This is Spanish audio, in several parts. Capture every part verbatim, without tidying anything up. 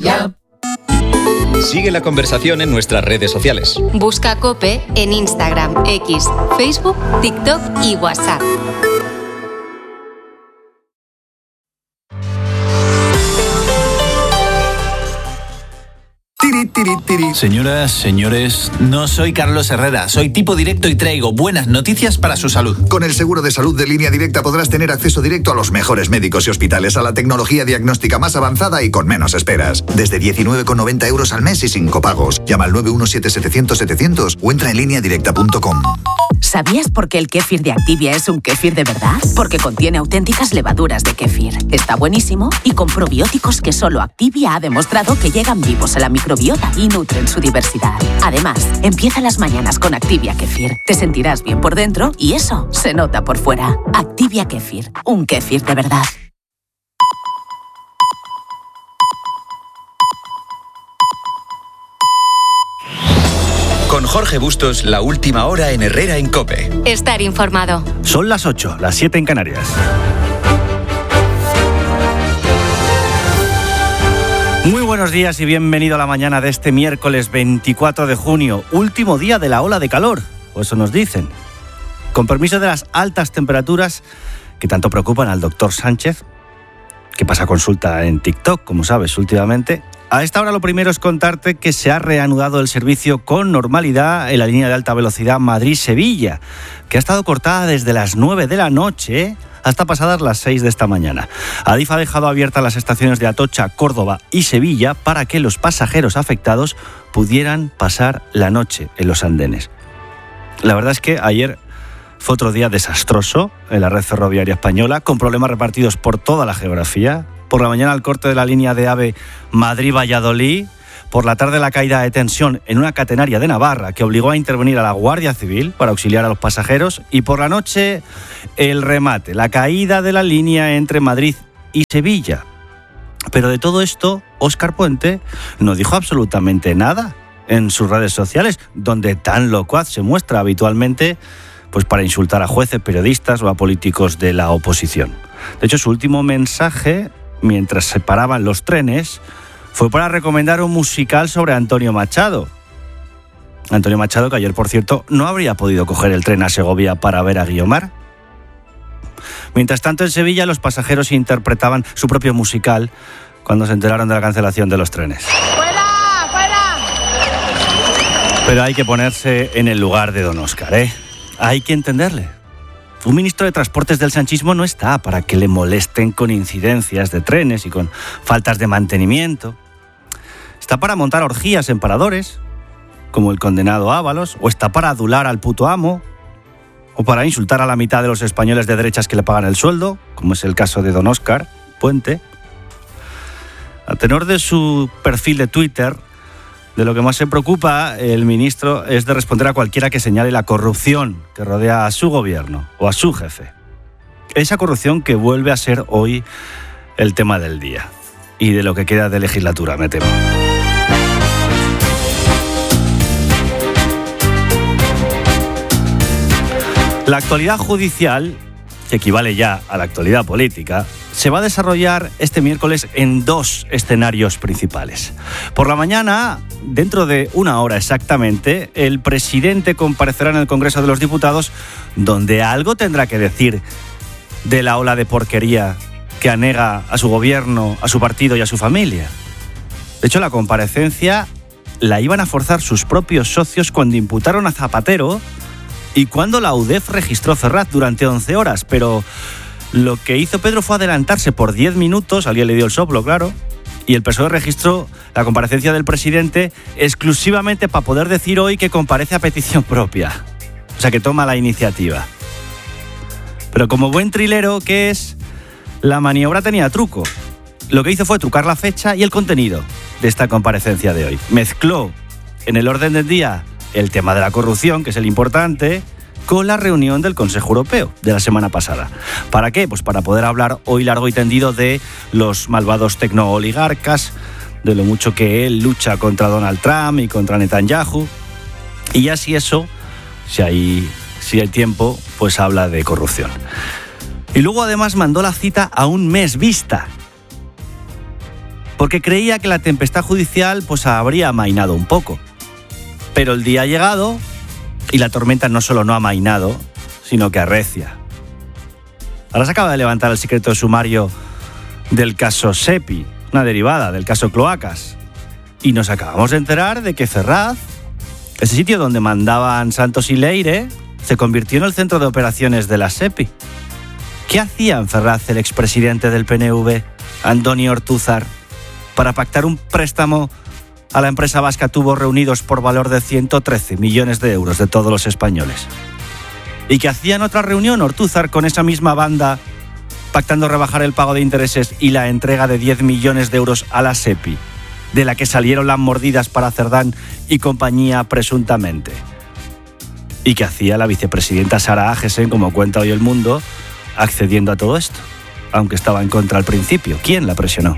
ya. Sigue la conversación en nuestras redes sociales. Busca COPE en Instagram, X, Facebook, TikTok y WhatsApp. Señoras, señores, no soy Carlos Herrera, soy tipo directo y traigo buenas noticias para su salud. Con el seguro de salud de Línea Directa podrás tener acceso directo a los mejores médicos y hospitales, a la tecnología diagnóstica más avanzada y con menos esperas. Desde diecinueve con noventa euros al mes y sin copagos. Llama al nueve uno siete setecientos setecientos o entra en línea directa punto com. ¿Sabías por qué el kéfir de Activia es un kéfir de verdad? Porque contiene auténticas levaduras de kéfir. Está buenísimo y con probióticos que solo Activia ha demostrado que llegan vivos a la microbiota y nutren su diversidad. Además, empieza las mañanas con Activia Kéfir. Te sentirás bien por dentro y eso se nota por fuera. Activia Kéfir, un kéfir de verdad. Con Jorge Bustos, la última hora en Herrera en COPE. Estar informado. Son las ocho, las siete en Canarias. Muy buenos días y bienvenido a la mañana de este miércoles veinticuatro de junio, último día de la ola de calor, o eso nos dicen. Con permiso de las altas temperaturas que tanto preocupan al doctor Sánchez, que pasa consulta en TikTok, como sabes, últimamente. A esta hora lo primero es contarte que se ha reanudado el servicio con normalidad en la línea de alta velocidad Madrid-Sevilla, que ha estado cortada desde las nueve de la noche hasta pasadas las seis de esta mañana. Adif ha dejado abiertas las estaciones de Atocha, Córdoba y Sevilla para que los pasajeros afectados pudieran pasar la noche en los andenes. La verdad es que ayer fue otro día desastroso en la red ferroviaria española, con problemas repartidos por toda la geografía. Por la mañana el corte de la línea de AVE Madrid-Valladolid. Por la tarde la caída de tensión en una catenaria de Navarra que obligó a intervenir a la Guardia Civil para auxiliar a los pasajeros. Y por la noche el remate, la caída de la línea entre Madrid y Sevilla. Pero de todo esto, Óscar Puente no dijo absolutamente nada en sus redes sociales, donde tan locuaz se muestra habitualmente, pues para insultar a jueces, periodistas o a políticos de la oposición. De hecho, su último mensaje, mientras se paraban los trenes, fue para recomendar un musical sobre Antonio Machado. Antonio Machado, que ayer, por cierto, no habría podido coger el tren a Segovia para ver a Guiomar. Mientras tanto, en Sevilla, los pasajeros interpretaban su propio musical cuando se enteraron de la cancelación de los trenes. ¡Fuera! ¡Fuera! Pero hay que ponerse en el lugar de don Óscar, ¿eh? Hay que entenderle. Un ministro de Transportes del sanchismo no está para que le molesten con incidencias de trenes y con faltas de mantenimiento. Está para montar orgías en paradores, como el condenado Ábalos, o está para adular al puto amo, o para insultar a la mitad de los españoles de derechas que le pagan el sueldo, como es el caso de don Óscar Puente. A tenor de su perfil de Twitter, de lo que más se preocupa el ministro es de responder a cualquiera que señale la corrupción que rodea a su gobierno o a su jefe. Esa corrupción que vuelve a ser hoy el tema del día y de lo que queda de legislatura, me temo. La actualidad judicial, que equivale ya a la actualidad política, se va a desarrollar este miércoles en dos escenarios principales. Por la mañana, dentro de una hora exactamente, el presidente comparecerá en el Congreso de los Diputados, donde algo tendrá que decir de la ola de porquería que anega a su gobierno, a su partido y a su familia. De hecho, la comparecencia la iban a forzar sus propios socios cuando imputaron a Zapatero y cuando la U D E F registró Ferraz durante once horas, pero lo que hizo Pedro fue adelantarse por diez minutos, alguien le dio el soplo, claro, y el P S O E registró la comparecencia del presidente exclusivamente para poder decir hoy que comparece a petición propia, o sea que toma la iniciativa. Pero como buen trilero que es, la maniobra tenía truco. Lo que hizo fue trucar la fecha y el contenido de esta comparecencia de hoy. Mezcló en el orden del día el tema de la corrupción, que es el importante, con la reunión del Consejo Europeo de la semana pasada. ¿Para qué? Pues para poder hablar hoy largo y tendido de los malvados tecnooligarcas, de lo mucho que él lucha contra Donald Trump y contra Netanyahu. Y ya si eso, si hay, si hay tiempo, pues habla de corrupción. Y luego además mandó la cita a un mes vista. porque creía que la tempestad judicial pues habría amainado un poco. Pero el día ha llegado y la tormenta no solo no ha amainado, sino que arrecia. Ahora se acaba de levantar el secreto de sumario del caso Sepi, una derivada del caso Cloacas. Y nos acabamos de enterar de que Ferraz, ese sitio donde mandaban Santos y Leire, se convirtió en el centro de operaciones de la Sepi. ¿Qué hacía en Ferraz el expresidente del P N V, Andoni Ortúzar, para pactar un préstamo a la empresa vasca Tubos Reunidos por valor de ciento trece millones de euros de todos los españoles? ¿Y qué hacía en otra reunión Ortúzar con esa misma banda, pactando rebajar el pago de intereses y la entrega de diez millones de euros a la Sepi, de la que salieron las mordidas para Cerdán y compañía presuntamente? ¿Y qué hacía la vicepresidenta Sara Agesen, como cuenta hoy El Mundo, accediendo a todo esto, aunque estaba en contra al principio? ¿Quién la presionó?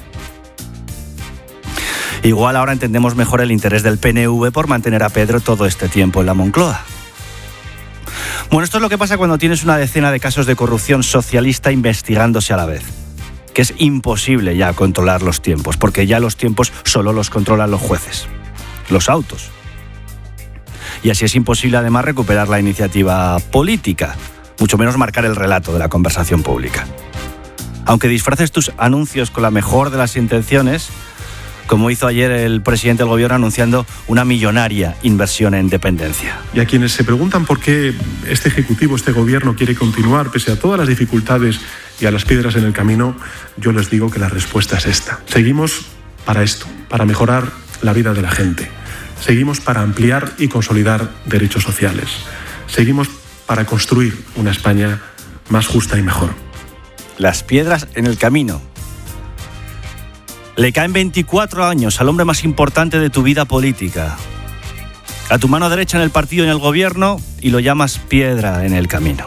Igual ahora entendemos mejor el interés del P N V por mantener a Pedro todo este tiempo en la Moncloa. Bueno, esto es lo que pasa cuando tienes una decena de casos de corrupción socialista investigándose a la vez. Que es imposible ya controlar los tiempos, porque ya los tiempos solo los controlan los jueces, los autos. Y así es imposible además recuperar la iniciativa política, mucho menos marcar el relato de la conversación pública. Aunque disfraces tus anuncios con la mejor de las intenciones, como hizo ayer el presidente del gobierno anunciando una millonaria inversión en dependencia. Y a quienes se preguntan por qué este ejecutivo, este gobierno quiere continuar pese a todas las dificultades y a las piedras en el camino, yo les digo que la respuesta es esta. Seguimos para esto, para mejorar la vida de la gente. Seguimos para ampliar y consolidar derechos sociales. Seguimos para construir una España más justa y mejor. Las piedras en el camino. Le caen veinticuatro años al hombre más importante de tu vida política, a tu mano derecha en el partido y en el gobierno, y lo llamas piedra en el camino.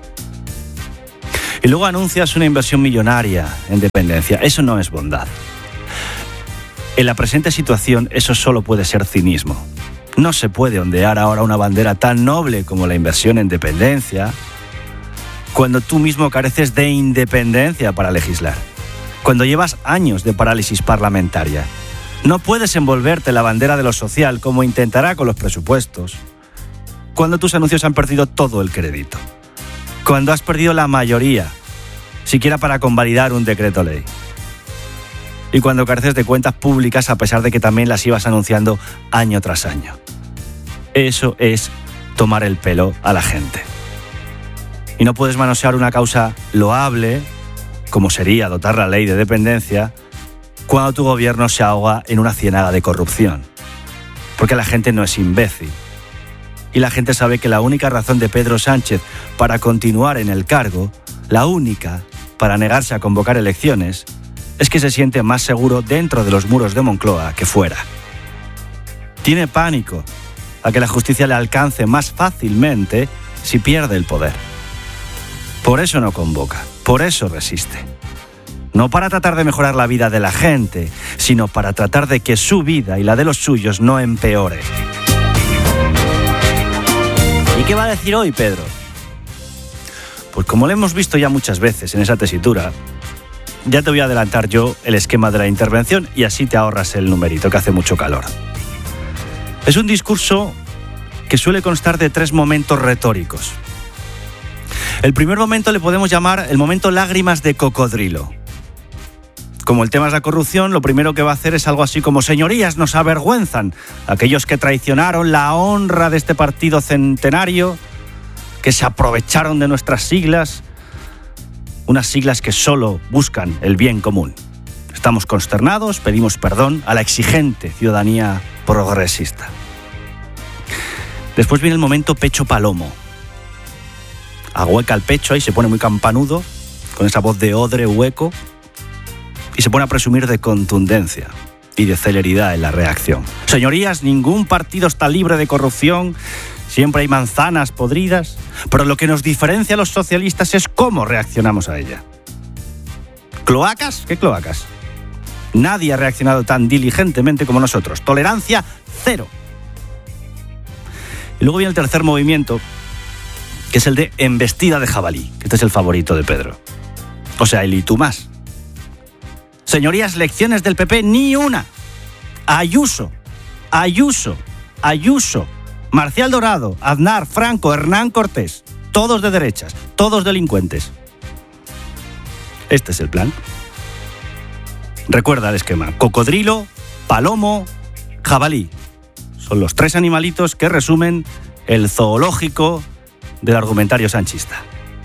Y luego anuncias una inversión millonaria en dependencia. Eso no es bondad. En la presente situación, eso solo puede ser cinismo. No se puede ondear ahora una bandera tan noble como la inversión en dependencia cuando tú mismo careces de independencia para legislar. Cuando llevas años de parálisis parlamentaria. No puedes envolverte la bandera de lo social como intentará con los presupuestos. Cuando tus anuncios han perdido todo el crédito. Cuando has perdido la mayoría, siquiera para convalidar un decreto ley. Y cuando careces de cuentas públicas a pesar de que también las ibas anunciando año tras año. Eso es tomar el pelo a la gente. Y no puedes manosear una causa loable, como sería dotar la ley de dependencia, cuando tu gobierno se ahoga en una ciénaga de corrupción. Porque la gente no es imbécil. Y la gente sabe que la única razón de Pedro Sánchez para continuar en el cargo, la única para negarse a convocar elecciones, es que se siente más seguro dentro de los muros de Moncloa que fuera. Tiene pánico a que la justicia le alcance más fácilmente si pierde el poder. Por eso no convoca, por eso resiste. No para tratar de mejorar la vida de la gente, sino para tratar de que su vida y la de los suyos no empeore. ¿Y qué va a decir hoy, Pedro? Pues como lo hemos visto ya muchas veces en esa tesitura, ya te voy a adelantar yo el esquema de la intervención y así te ahorras el numerito, que hace mucho calor. Es un discurso que suele constar de tres momentos retóricos. El primer momento le podemos llamar el momento lágrimas de cocodrilo. Como el tema es la corrupción, lo primero que va a hacer es algo así como: señorías, nos avergüenzan aquellos que traicionaron la honra de este partido centenario, que se aprovecharon de nuestras siglas, unas siglas que solo buscan el bien común. Estamos consternados, pedimos perdón a la exigente ciudadanía progresista. Después viene el momento pecho palomo. Ahueca el pecho y se pone muy campanudo, con esa voz de odre hueco, y se pone a presumir de contundencia y de celeridad en la reacción. Señorías, ningún partido está libre de corrupción, siempre hay manzanas podridas, pero lo que nos diferencia a los socialistas es cómo reaccionamos a ella. ¿Cloacas? ¿Qué cloacas? Nadie ha reaccionado tan diligentemente como nosotros. Tolerancia cero. Y luego viene el tercer movimiento, que es el de embestida de jabalí. Este es el favorito de Pedro. O sea, el y tú más. Señorías, lecciones del P P, ni una. Ayuso, Ayuso, Ayuso, Marcial Dorado, Aznar, Franco, Hernán Cortés, todos de derechas, todos delincuentes. Este es el plan. Recuerda el esquema: cocodrilo, palomo, jabalí. Son los tres animalitos que resumen el zoológico del argumentario sanchista.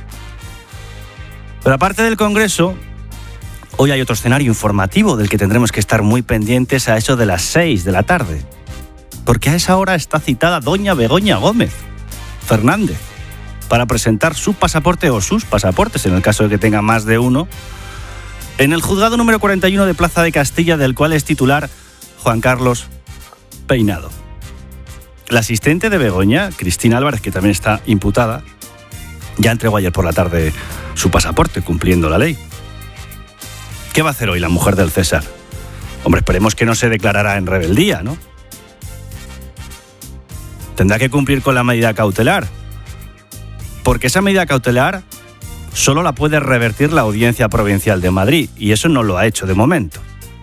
Pero aparte del Congreso, hoy hay otro escenario informativo del que tendremos que estar muy pendientes a eso de las seis de la tarde. Porque a esa hora está citada doña Begoña Gómez Fernández para presentar su pasaporte o sus pasaportes, en el caso de que tenga más de uno, en el juzgado número cuarenta y uno de Plaza de Castilla, del cual es titular Juan Carlos Peinado. La asistente de Begoña, Cristina Álvarez, que también está imputada, ya entregó ayer por la tarde su pasaporte, cumpliendo la ley. ¿Qué va a hacer hoy la mujer del César? Hombre, esperemos que no se declarará en rebeldía, ¿no? Tendrá que cumplir con la medida cautelar, porque esa medida cautelar solo la puede revertir la Audiencia Provincial de Madrid, y eso no lo ha hecho de momento.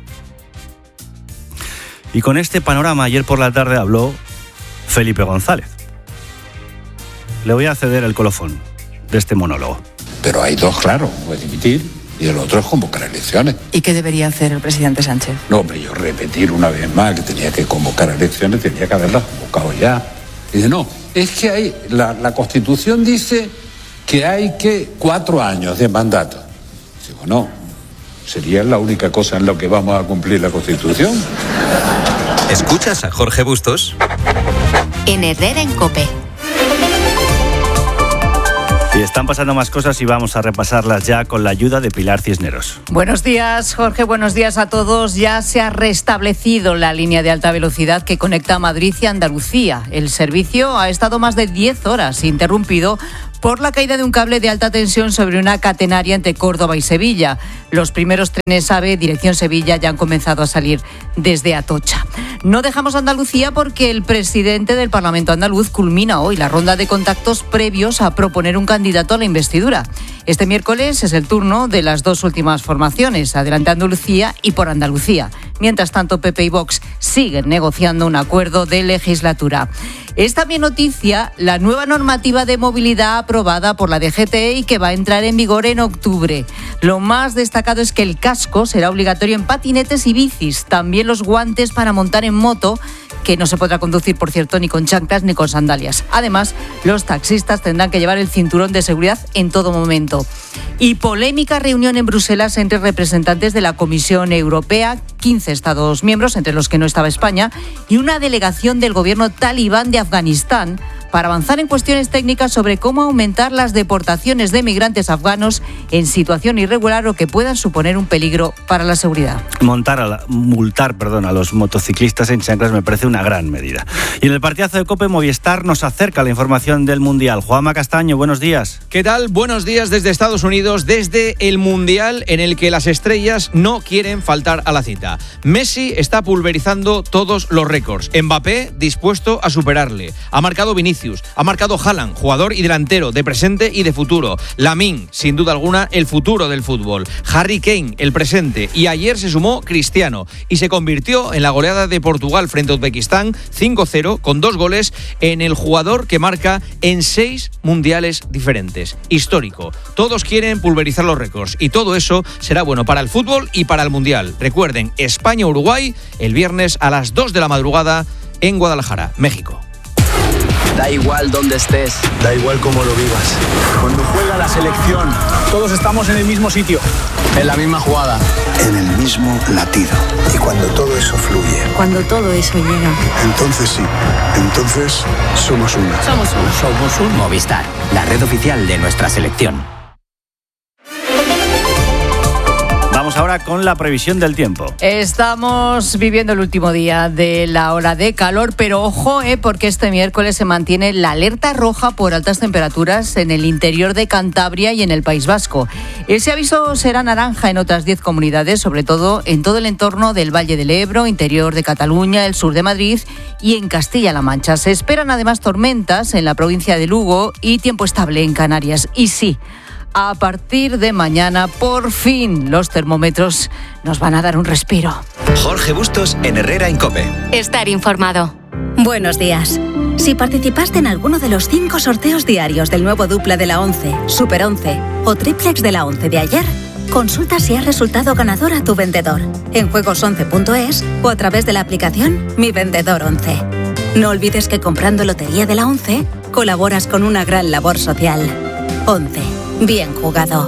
Y con este panorama, ayer por la tarde habló Felipe González. Le voy a ceder el colofón de este monólogo. Pero hay dos, claro, puede dimitir, y el otro es convocar elecciones. ¿Y qué debería hacer el presidente Sánchez? No, hombre, yo repetir una vez más que tenía que convocar elecciones, tenía que haberlas convocado ya. Y dice, no, es que hay, la, la Constitución dice que hay que cuatro años de mandato. Digo, no, sería la única cosa en la que vamos a cumplir la Constitución. ¿Escuchas a Jorge Bustos? En Herrera en COPE. Y están pasando más cosas y vamos a repasarlas ya con la ayuda de Pilar Cisneros. Buenos días, Jorge. Buenos días a todos. Ya se ha restablecido la línea de alta velocidad que conecta Madrid y Andalucía. El servicio ha estado más de diez horas interrumpido por la caída de un cable de alta tensión sobre una catenaria entre Córdoba y Sevilla. Los primeros trenes AVE dirección Sevilla ya han comenzado a salir desde Atocha. No dejamos Andalucía porque el presidente del Parlamento andaluz culmina hoy la ronda de contactos previos a proponer un candidato a la investidura. Este miércoles es el turno de las dos últimas formaciones, Adelante Andalucía y Por Andalucía. Mientras tanto, P P y Vox siguen negociando un acuerdo de legislatura. Es también noticia la nueva normativa de movilidad aprobada por la D G T y que va a entrar en vigor en octubre. Lo más destacado es que el casco será obligatorio en patinetes y bicis, también los guantes para montar en moto, que no se podrá conducir, por cierto, ni con chanclas ni con sandalias. Además, los taxistas tendrán que llevar el cinturón de seguridad en todo momento. Y polémica reunión en Bruselas entre representantes de la Comisión Europea, quince Estados miembros, entre los que no estaba España, y una delegación del gobierno talibán de Afganistán, para avanzar en cuestiones técnicas sobre cómo aumentar las deportaciones de migrantes afganos en situación irregular o que puedan suponer un peligro para la seguridad. Montar a la, multar perdón, a los motociclistas en chanclas me parece una gran medida. Y en el partidazo de COPE, Movistar nos acerca la información del Mundial. Juanma Castaño, buenos días. ¿Qué tal? Buenos días desde Estados Unidos, desde el Mundial en el que las estrellas no quieren faltar a la cita. Messi está pulverizando todos los récords. Mbappé dispuesto a superarle. Ha marcado Vinicius. Ha marcado Haaland, jugador y delantero de presente y de futuro. Lamine, sin duda alguna, el futuro del fútbol. Harry Kane, el presente. Y ayer se sumó Cristiano y se convirtió en la goleada de Portugal frente a Uzbekistán cinco cero con dos goles en el jugador que marca en seis mundiales diferentes. Histórico. Todos quieren pulverizar los récords y todo eso será bueno para el fútbol y para el Mundial. Recuerden, España-Uruguay el viernes a las dos de la madrugada en Guadalajara, México. Da igual dónde estés, da igual cómo lo vivas. Cuando juega la selección, todos estamos en el mismo sitio, en la misma jugada, en el mismo latido. Y cuando todo eso fluye, cuando todo eso llega, entonces sí, entonces somos uno. Somos uno. Somos un Movistar, la red oficial de nuestra selección. Vamos ahora con la previsión del tiempo. Estamos viviendo el último día de la ola de calor, pero ojo, eh, porque este miércoles se mantiene la alerta roja por altas temperaturas en el interior de Cantabria y en el País Vasco. Ese aviso será naranja en otras diez comunidades, sobre todo en todo el entorno del Valle del Ebro, interior de Cataluña, el sur de Madrid y en Castilla-La Mancha. Se esperan además tormentas en la provincia de Lugo y tiempo estable en Canarias. Y sí, A partir de mañana, por fin, los termómetros nos van a dar un respiro. Jorge Bustos en Herrera Incope. Estar informado. Buenos días. Si participaste en alguno de los cinco sorteos diarios del nuevo Dupla de la once, Super once o Triplex de la once de ayer, consulta si has resultado ganador a tu vendedor en juegos once punto es o a través de la aplicación Mi Vendedor once. No olvides que comprando Lotería de la once, colaboras con una gran labor social. once. Bien jugado.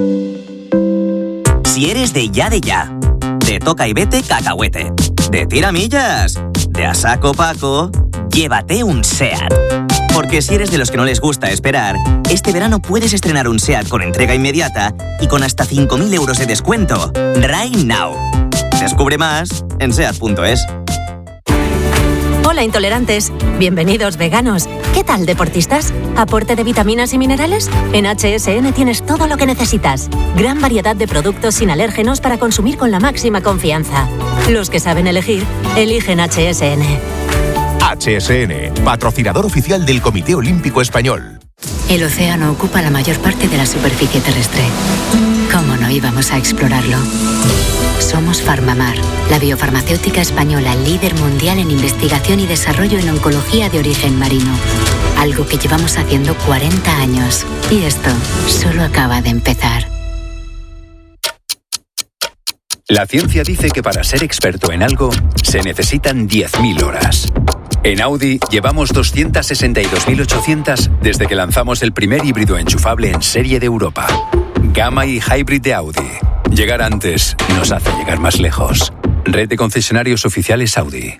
Si eres de ya de ya, de toca y vete cacahuete, de tiramillas, de a saco Paco, llévate un SEAT. Porque si eres de los que no les gusta esperar, este verano puedes estrenar un SEAT con entrega inmediata y con hasta cinco mil euros de descuento. Right now. Descubre más en seat punto es. Hola intolerantes, bienvenidos veganos. ¿Qué tal deportistas? ¿Aporte de vitaminas y minerales? En H S N tienes todo lo que necesitas. Gran variedad de productos sin alérgenos para consumir con la máxima confianza. Los que saben elegir, eligen H S N. H S N, patrocinador oficial del Comité Olímpico Español. El océano ocupa la mayor parte de la superficie terrestre. ¿Cómo no íbamos a explorarlo? Somos Farmamar, la biofarmacéutica española líder mundial en investigación y desarrollo en oncología de origen marino. Algo que llevamos haciendo cuarenta años. Y esto solo acaba de empezar. La ciencia dice que para ser experto en algo se necesitan diez mil horas. En Audi llevamos doscientas sesenta y dos mil ochocientas desde que lanzamos el primer híbrido enchufable en serie de Europa. Gamma y Hybrid de Audi. Llegar antes nos hace llegar más lejos. Red de concesionarios oficiales Audi.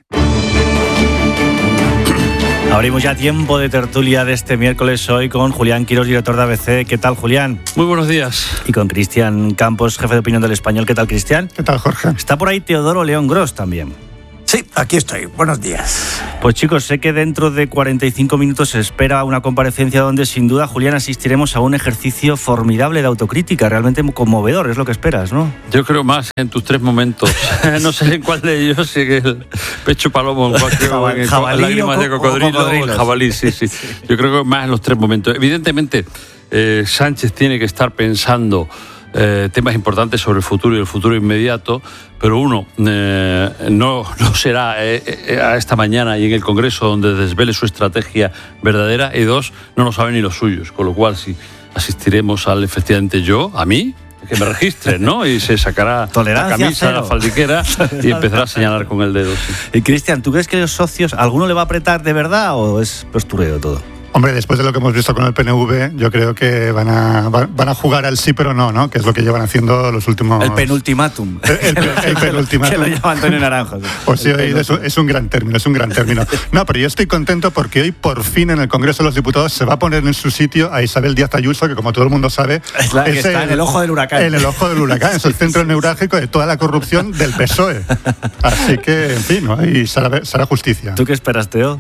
Abrimos ya tiempo de tertulia de este miércoles hoy con Julián Quirós, director de A B C. ¿Qué tal, Julián? Muy buenos días. Y con Cristian Campos, jefe de opinión del Español. ¿Qué tal, Cristian? ¿Qué tal, Jorge? Está por ahí Teodoro León Gros también. Sí, aquí estoy. Buenos días. Pues chicos, sé que dentro de cuarenta y cinco minutos se espera una comparecencia donde sin duda, Julián, asistiremos a un ejercicio formidable de autocrítica, realmente conmovedor, es lo que esperas, ¿no? Yo creo más en tus tres momentos. No sé en cuál de ellos, si en el pecho palomo, en cuál creo, en el jabalí lágrimas de cocodrilo o, o el jabalí, sí, sí, sí. Yo creo que más en los tres momentos. Evidentemente, eh, Sánchez tiene que estar pensando Eh, temas importantes sobre el futuro y el futuro inmediato, pero uno, eh, no, no será eh, eh, a esta mañana y en el Congreso donde desvele su estrategia verdadera, y dos, no lo saben ni los suyos, con lo cual si asistiremos al, efectivamente yo, a mí, que me registren, ¿no? Y se sacará Tolerancia la camisa, cero. la faldiquera y empezará a señalar con el dedo. Sí. Y Cristian, ¿tú crees que los socios, alguno le va a apretar de verdad o es postureo todo? Hombre, después de lo que hemos visto con el P N V, yo creo que van a van a jugar al sí pero no, ¿no? Que es lo que llevan haciendo los últimos... El penultimátum. El, el, el penultimátum. Que lo llama Antonio Naranjo. Pues sí, es un, es un gran término, es un gran término. No, pero yo estoy contento porque hoy por fin en el Congreso de los Diputados se va a poner en su sitio a Isabel Díaz Ayuso, que como todo el mundo sabe... Es la que es está el, en el ojo del huracán. En el ojo del huracán, es el centro neurálgico de toda la corrupción del P S O E. Así que, en fin, ¿no? Ahí será, será justicia. ¿Tú qué esperas, Teo?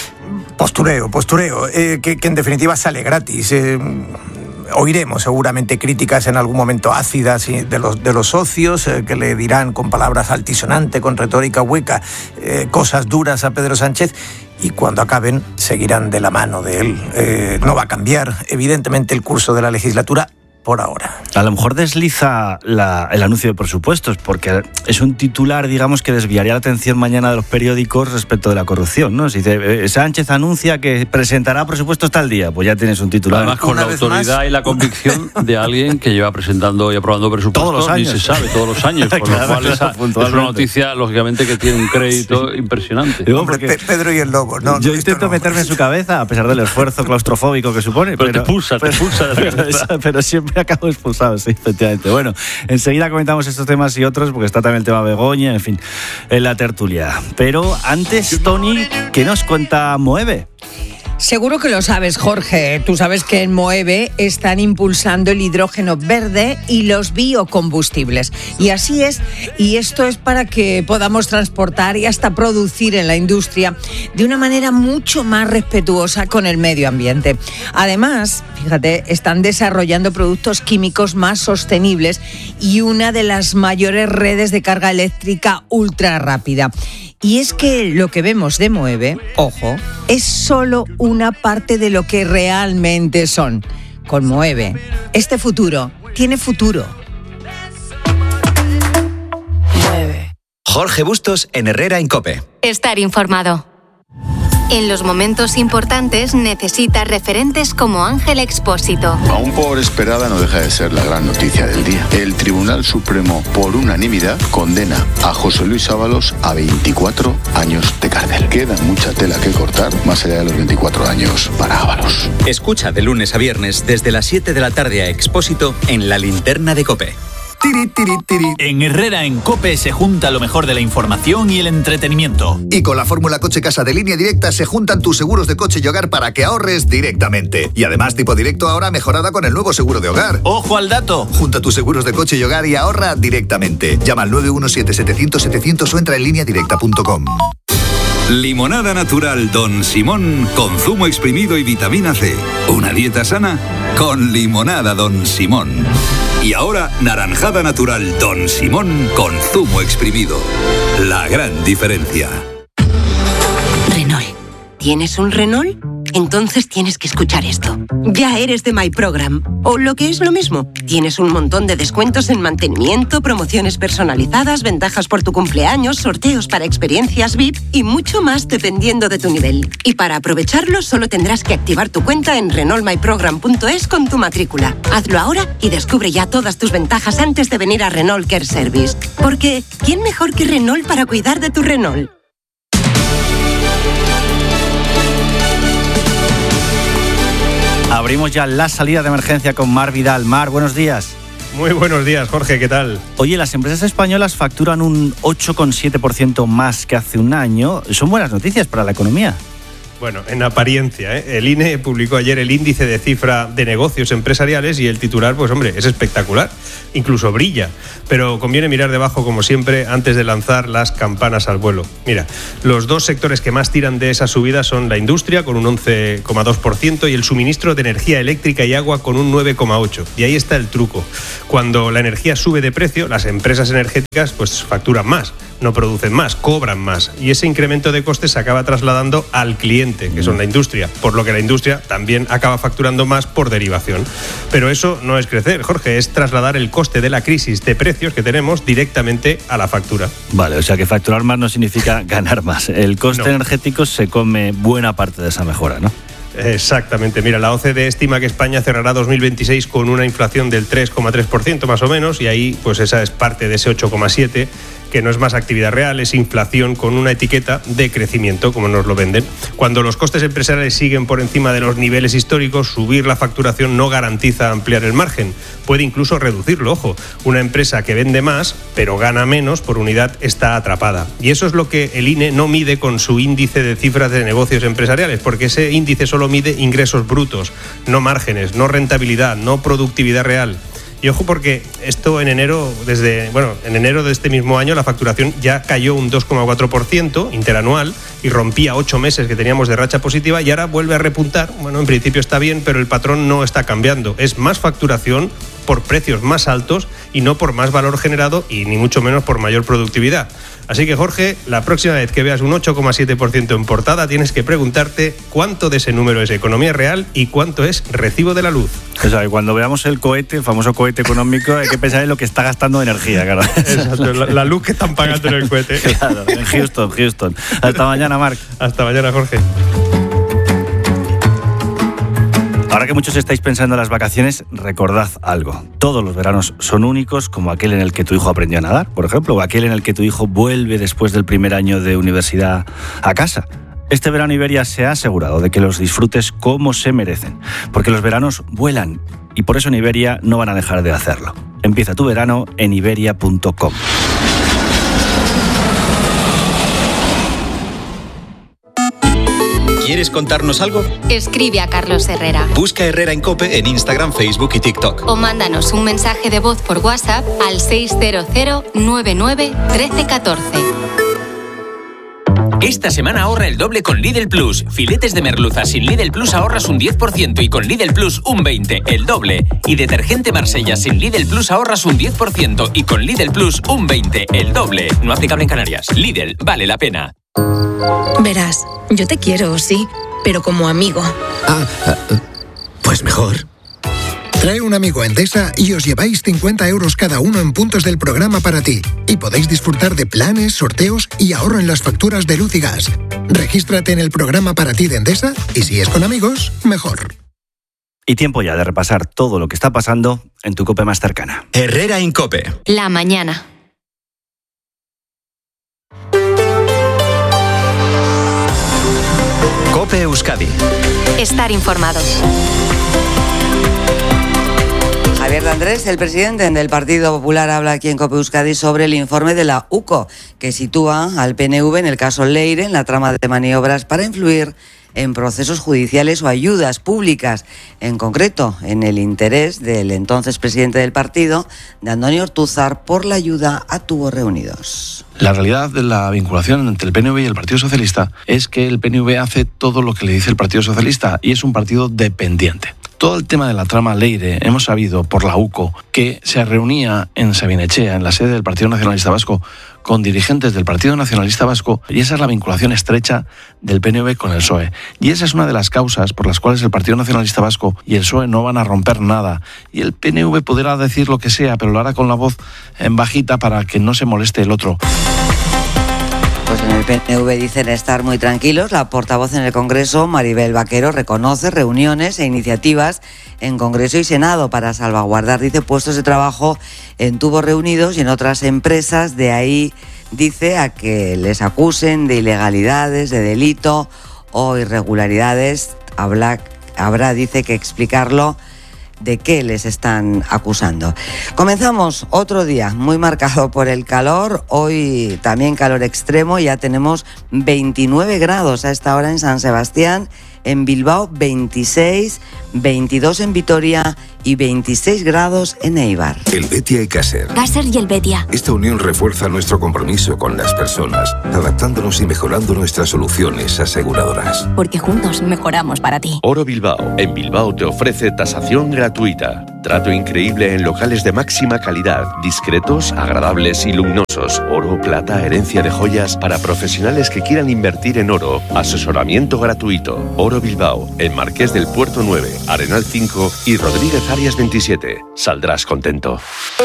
Postureo, postureo, eh, que, que en definitiva sale gratis. Eh, oiremos seguramente críticas en algún momento ácidas de los, de los socios, eh, que le dirán con palabras altisonantes, con retórica hueca, eh, cosas duras a Pedro Sánchez, y cuando acaben seguirán de la mano de él. Eh, no va a cambiar, evidentemente, el curso de la legislatura por ahora. A lo mejor desliza la, el anuncio de presupuestos, porque es un titular, digamos, que desviaría la atención mañana de los periódicos respecto de la corrupción, ¿no? Si dice, eh, Sánchez anuncia que presentará presupuestos tal día, pues ya tienes un titular. Además, con la autoridad más y la convicción de alguien que lleva presentando y aprobando presupuestos todos los años. Ni se sabe, todos los años, por claro, lo cual esa, es una noticia, lógicamente, que tiene un crédito sí. impresionante. Digo, porque Pedro y el Lobo, ¿no? Yo intento no. meterme en su cabeza, a pesar del esfuerzo claustrofóbico que supone. Pero, pero te pulsa, te pulsa. Pero, pero, pero siempre acabo expulsado, sí, efectivamente. Bueno, enseguida comentamos estos temas y otros, porque está también el tema Begoña, en fin, en la tertulia. Pero antes, Tony, ¿qué nos cuenta Moeve? Seguro que lo sabes, Jorge. Tú sabes que en Moeve están impulsando el hidrógeno verde y los biocombustibles. Y así es, y esto es para que podamos transportar y hasta producir en la industria de una manera mucho más respetuosa con el medio ambiente. Además, fíjate, están desarrollando productos químicos más sostenibles y una de las mayores redes de carga eléctrica ultra rápida. Y es que lo que vemos de Moeve, ojo, es solo una parte de lo que realmente son. con Moeve. Este futuro tiene futuro. Jorge Bustos en Herrera en COPE. Estar informado. En los momentos importantes necesitas referentes como Ángel Expósito. Aún por esperada no deja de ser la gran noticia del día. El Tribunal Supremo, por unanimidad, condena a José Luis Ábalos a veinticuatro años de cárcel. Queda mucha tela que cortar, más allá de los veinticuatro años para Ábalos. Escucha de lunes a viernes desde las siete de la tarde a Expósito en La Linterna de COPE. Tiri, tiri, tiri. En Herrera en COPE se junta lo mejor de la información y el entretenimiento. Y con la fórmula Coche Casa de Línea Directa se juntan tus seguros de coche y hogar para que ahorres directamente. Y además Tipo Directo ahora mejorada con el nuevo seguro de hogar. ¡Ojo al dato! Junta tus seguros de coche y hogar y ahorra directamente. Llama al nueve uno siete siete cero cero setecientos o entra en línea directa punto com. Limonada natural Don Simón con zumo exprimido y vitamina C. Una dieta sana con limonada Don Simón. Y ahora, naranjada natural Don Simón con zumo exprimido. La gran diferencia. Renault. ¿Tienes un Renault? Entonces tienes que escuchar esto. Ya eres de My Program. O lo que es lo mismo, tienes un montón de descuentos en mantenimiento, promociones personalizadas, ventajas por tu cumpleaños, sorteos para experiencias V I P y mucho más dependiendo de tu nivel. Y para aprovecharlo solo tendrás que activar tu cuenta en renault my program punto es con tu matrícula. Hazlo ahora y descubre ya todas tus ventajas antes de venir a Renault Care Service. Porque, ¿quién mejor que Renault para cuidar de tu Renault? Abrimos ya la salida de emergencia con Mar Vidal. Mar, buenos días. Muy buenos días, Jorge, ¿qué tal? Oye, las empresas españolas facturan un ocho coma siete por ciento más que hace un año. Son buenas noticias para la economía. Bueno, en apariencia, ¿eh? El I N E publicó ayer el índice de cifra de negocios empresariales y el titular, pues hombre, es espectacular, incluso brilla, pero conviene mirar debajo como siempre antes de lanzar las campanas al vuelo. Mira, los dos sectores que más tiran de esa subida son la industria con un once coma dos por ciento y el suministro de energía eléctrica y agua con un nueve coma ocho por ciento. Y ahí está el truco. Cuando la energía sube de precio, las empresas energéticas pues facturan más, no producen más, cobran más y ese incremento de costes se acaba trasladando al cliente, que son la industria, por lo que la industria también acaba facturando más por derivación. Pero eso no es crecer, Jorge, es trasladar el coste de la crisis de precios que tenemos directamente a la factura. Vale, o sea que facturar más no significa ganar más. El coste no. energético se come buena parte de esa mejora, ¿no? Exactamente. Mira, la O C D E estima que España cerrará dos mil veintiséis con una inflación del tres coma tres por ciento más o menos y ahí pues esa es parte de ese ocho coma siete por ciento que no es más actividad real, es inflación con una etiqueta de crecimiento, como nos lo venden. Cuando los costes empresariales siguen por encima de los niveles históricos, subir la facturación no garantiza ampliar el margen, puede incluso reducirlo, ojo. Una empresa que vende más, pero gana menos por unidad, está atrapada. Y eso es lo que el I N E no mide con su índice de cifras de negocios empresariales, porque ese índice solo mide ingresos brutos, no márgenes, no rentabilidad, no productividad real. Y ojo porque esto en enero, desde bueno, en enero de este mismo año la facturación ya cayó un dos coma cuatro por ciento interanual y rompía ocho meses que teníamos de racha positiva y ahora vuelve a repuntar. Bueno, en principio está bien, pero el patrón no está cambiando. Es más facturación por precios más altos y no por más valor generado y ni mucho menos por mayor productividad. Así que, Jorge, la próxima vez que veas un ocho coma siete por ciento en portada tienes que preguntarte cuánto de ese número es economía real y cuánto es recibo de la luz. O sea, que cuando veamos el cohete, el famoso cohete económico, hay que pensar en lo que está gastando de energía, claro. Exacto, la, la luz que están pagando en el cohete. Claro, en Houston, Houston. Hasta mañana, Marc. Hasta mañana, Jorge. Ahora que muchos estáis pensando en las vacaciones, recordad algo. Todos los veranos son únicos, como aquel en el que tu hijo aprendió a nadar, por ejemplo, o aquel en el que tu hijo vuelve después del primer año de universidad a casa. Este verano Iberia se ha asegurado de que los disfrutes como se merecen, porque los veranos vuelan y por eso en Iberia no van a dejar de hacerlo. Empieza tu verano en iberia punto com. ¿Quieres contarnos algo? Escribe a Carlos Herrera. Busca Herrera en COPE en Instagram, Facebook y TikTok. O mándanos un mensaje de voz por WhatsApp al seis cero cero nueve nueve uno tres uno cuatro. Esta semana ahorra el doble con Lidl Plus. Filetes de merluza sin Lidl Plus ahorras un diez por ciento y con Lidl Plus un veinte por ciento, el doble. Y detergente Marsella sin Lidl Plus ahorras un diez por ciento y con Lidl Plus un veinte por ciento, el doble. No aplicable en Canarias. Lidl, vale la pena. Verás, yo te quiero, sí, pero como amigo. Ah, pues mejor. Trae un amigo a Endesa y os lleváis cincuenta euros cada uno en puntos del programa para ti. Y podéis disfrutar de planes, sorteos y ahorro en las facturas de luz y gas. Regístrate en el programa para ti de Endesa y si es con amigos, mejor. Y tiempo ya de repasar todo lo que está pasando en tu COPE más cercana. Herrera Incope. La mañana. COPE Euskadi. Estar informados. Javier de Andrés, el presidente del Partido Popular, habla aquí en COPE Euskadi sobre el informe de la U C O, que sitúa al P N V en el caso Leire en la trama de maniobras para influir en procesos judiciales o ayudas públicas, en concreto en el interés del entonces presidente del partido, de Andoni Ortúzar, por la ayuda a Tubos Reunidos. La realidad de la vinculación entre el P N V y el Partido Socialista es que el P N V hace todo lo que le dice el Partido Socialista y es un partido dependiente. Todo el tema de la trama Leire, hemos sabido por la U C O que se reunía en Sabinechea, en la sede del Partido Nacionalista Vasco, con dirigentes del Partido Nacionalista Vasco, y esa es la vinculación estrecha del P N V con el P S O E. Y esa es una de las causas por las cuales el Partido Nacionalista Vasco y el P S O E no van a romper nada. Y el P N V podrá decir lo que sea, pero lo hará con la voz en bajita para que no se moleste el otro. Pues en el P N V dicen estar muy tranquilos. La portavoz en el Congreso, Maribel Vaquero, reconoce reuniones e iniciativas en Congreso y Senado para salvaguardar, dice, puestos de trabajo en Tubos Reunidos y en otras empresas. De ahí, dice, a que les acusen de ilegalidades, de delito o irregularidades. Habrá, habrá dice, que explicarlo de qué les están acusando. Comenzamos otro día muy marcado por el calor. Hoy también calor extremo. Ya tenemos veintinueve grados a esta hora en San Sebastián. En Bilbao veintiséis, veintidós en Vitoria y veintiséis grados en Eibar. El Betia y Caser. Caser y el Betia. Esta unión refuerza nuestro compromiso con las personas, adaptándonos y mejorando nuestras soluciones aseguradoras. Porque juntos mejoramos para ti. Oro Bilbao. En Bilbao te ofrece tasación gratuita. Trato increíble en locales de máxima calidad, discretos, agradables y luminosos. Oro, plata, herencia de joyas para profesionales que quieran invertir en oro. Asesoramiento gratuito. Oro Bilbao, en Marqués del Puerto nueve, Arenal cinco y Rodríguez Arias veintisiete. Saldrás contento.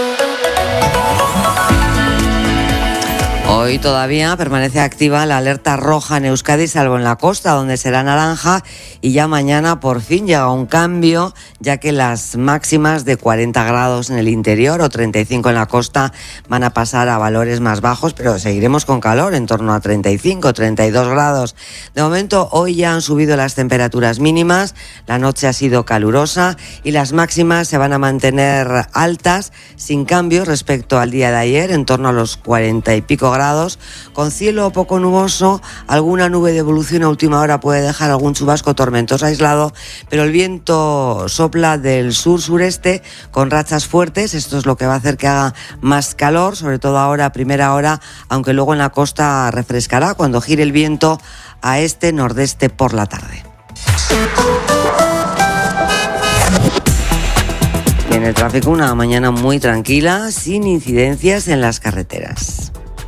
Hoy todavía permanece activa la alerta roja en Euskadi, salvo en la costa, donde será naranja, y ya mañana por fin llega un cambio, ya que las máximas de cuarenta grados en el interior o treinta y cinco en la costa van a pasar a valores más bajos, pero seguiremos con calor, en torno a treinta y cinco, treinta y dos grados. De momento, hoy ya han subido las temperaturas mínimas, la noche ha sido calurosa y las máximas se van a mantener altas, sin cambio respecto al día de ayer, en torno a los cuarenta y pico grados, con cielo poco nuboso. Alguna nube de evolución a última hora puede dejar algún chubasco tormentoso aislado, pero el viento sopla del sur-sureste con rachas fuertes. Esto es lo que va a hacer que haga más calor, sobre todo ahora a primera hora, aunque luego en la costa refrescará cuando gire el viento a este-nordeste por la tarde. Y en el tráfico, una mañana muy tranquila, sin incidencias en las carreteras.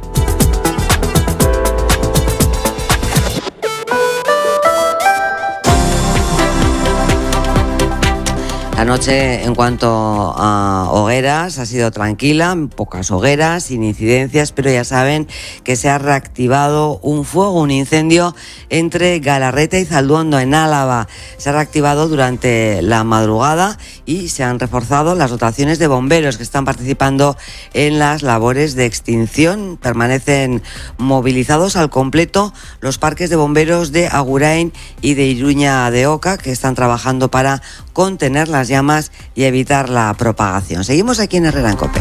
La noche, en cuanto a hogueras, ha sido tranquila, pocas hogueras, sin incidencias, pero ya saben que se ha reactivado un fuego, un incendio entre Galarreta y Zalduondo, en Álava. Se ha reactivado durante la madrugada y se han reforzado las dotaciones de bomberos que están participando en las labores de extinción. Permanecen movilizados al completo los parques de bomberos de Agurain y de Iruña de Oca, que están trabajando para contener las llamas y evitar la propagación. Seguimos aquí en Herrera en COPE.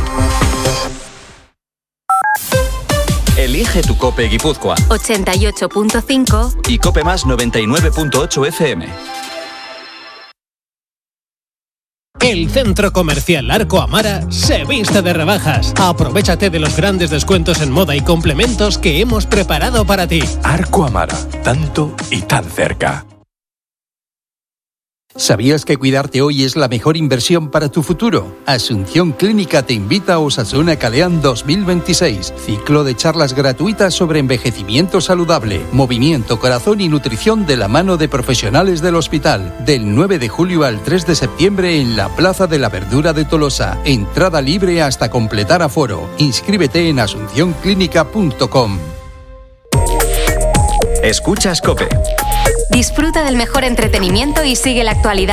Elige tu COPE Guipúzcoa. ochenta y ocho punto cinco Y COPE Más noventa y nueve punto ocho F M. El Centro Comercial Arco Amara se viste de rebajas. Aprovéchate de los grandes descuentos en moda y complementos que hemos preparado para ti. Arco Amara, tanto y tan cerca. ¿Sabías que cuidarte hoy es la mejor inversión para tu futuro? Asunción Clínica te invita a Osasuna Kalean dos mil veintiséis, ciclo de charlas gratuitas sobre envejecimiento saludable, movimiento, corazón y nutrición de la mano de profesionales del hospital, del nueve de julio al tres de septiembre en la Plaza de la Verdura de Tolosa. Entrada libre hasta completar aforo. Inscríbete en asunción clínica punto com. Escuchas COPE. Disfruta del mejor entretenimiento y sigue la actualidad